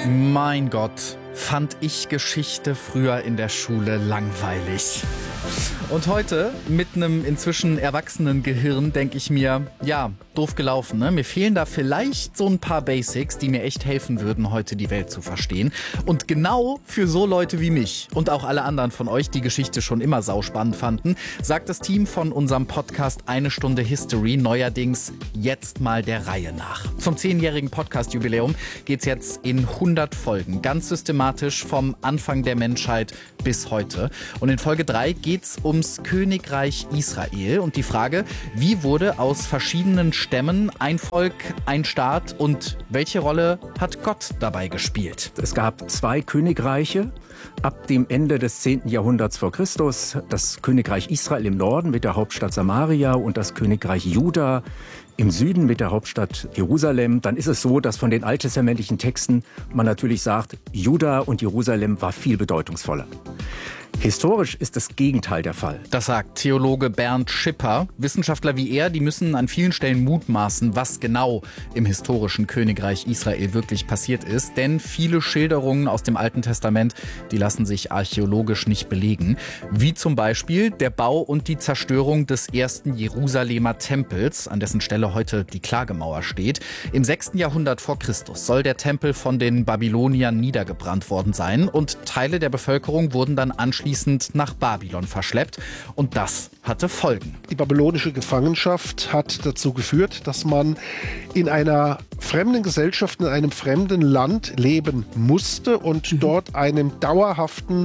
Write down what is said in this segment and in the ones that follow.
Mein Gott, fand ich Geschichte früher in der Schule langweilig. Und heute, mit einem inzwischen erwachsenen Gehirn, denke ich mir, ja, doof gelaufen, ne? Mir fehlen da vielleicht so ein paar Basics, die mir echt helfen würden, heute die Welt zu verstehen. Und genau für so Leute wie mich und auch alle anderen von euch, die Geschichte schon immer sauspannend fanden, sagt das Team von unserem Podcast Eine Stunde History neuerdings jetzt mal der Reihe nach. Zum 10-jährigen Podcast-Jubiläum geht's jetzt in 100 Folgen, ganz systematisch vom Anfang der Menschheit bis heute. Und in Folge 3 geht's ums Königreich Israel und die Frage, wie wurde aus verschiedenen Stämmen ein Volk, ein Staat und welche Rolle hat Gott dabei gespielt? Es gab 2 Königreiche ab dem Ende des 10. Jahrhunderts vor Christus. Das Königreich Israel im Norden mit der Hauptstadt Samaria und das Königreich Juda im Süden mit der Hauptstadt Jerusalem. Dann ist es so, dass von den alttestamentlichen Texten man natürlich sagt, Juda und Jerusalem war viel bedeutungsvoller. Historisch ist das Gegenteil der Fall. Das sagt Theologe Bernd Schipper. Wissenschaftler wie er, die müssen an vielen Stellen mutmaßen, was genau im historischen Königreich Israel wirklich passiert ist. Denn viele Schilderungen aus dem Alten Testament, die lassen sich archäologisch nicht belegen. Wie zum Beispiel der Bau und die Zerstörung des ersten Jerusalemer Tempels, an dessen Stelle heute die Klagemauer steht. Im 6. Jahrhundert vor Christus soll der Tempel von den Babyloniern niedergebrannt worden sein und Teile der Bevölkerung wurden dann anschließend nach Babylon verschleppt und das hatte Folgen. Die babylonische Gefangenschaft hat dazu geführt, dass man in einer fremden Gesellschaft, in einem fremden Land leben musste und dort einem dauerhaften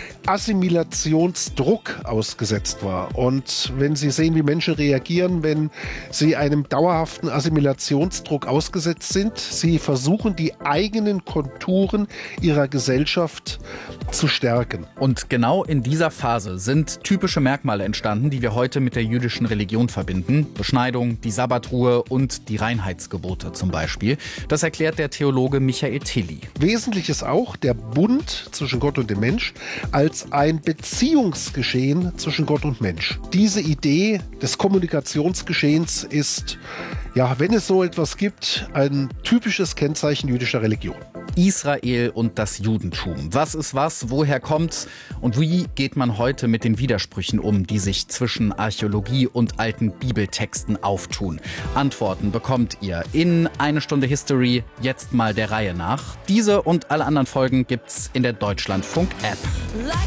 Assimilationsdruck ausgesetzt war. Und wenn Sie sehen, wie Menschen reagieren, wenn sie einem dauerhaften Assimilationsdruck ausgesetzt sind, sie versuchen, die eigenen Konturen ihrer Gesellschaft zu stärken. Und genau in dieser Phase sind typische Merkmale entstanden, die wir heute mit der jüdischen Religion verbinden. Beschneidung, die Sabbatruhe und die Reinheitsgebote zum Beispiel. Das erklärt der Theologe Michael Tilly. Wesentlich ist auch der Bund zwischen Gott und dem Mensch als ein Beziehungsgeschehen zwischen Gott und Mensch. Diese Idee des Kommunikationsgeschehens ist, ja, wenn es so etwas gibt, ein typisches Kennzeichen jüdischer Religion. Israel und das Judentum. Was ist was? Woher kommt's? Und wie geht man heute mit den Widersprüchen um, die sich zwischen Archäologie und alten Bibeltexten auftun? Antworten bekommt ihr in Eine Stunde History, jetzt mal der Reihe nach. Diese und alle anderen Folgen gibt's in der Deutschlandfunk-App.